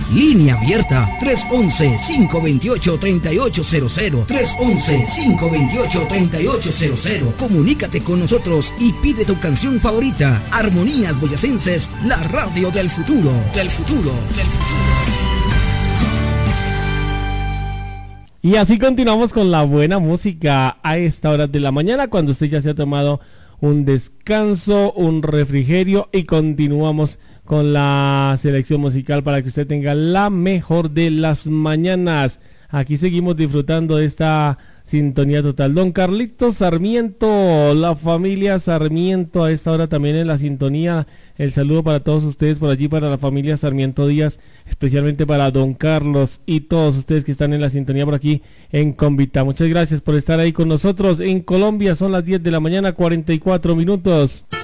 Línea abierta 311-528-3800. 311-528-3800. Comunícate con nosotros y pide tu canción favorita. Armonías Boyacenses, la radio del futuro. Del futuro. Del futuro. Y así continuamos con la buena música a esta hora de la mañana, cuando usted ya se ha tomado un descanso, un refrigerio, y continuamos con la selección musical para que usted tenga la mejor de las mañanas. Aquí seguimos disfrutando de esta sintonía total. Don Carlitos Sarmiento, la familia Sarmiento a esta hora también en la sintonía. El saludo para todos ustedes por allí, para la familia Sarmiento Díaz, especialmente para don Carlos y todos ustedes que están en la sintonía por aquí en Convita. Muchas gracias por estar ahí con nosotros. En Colombia son las 10 de la mañana, 44 minutos.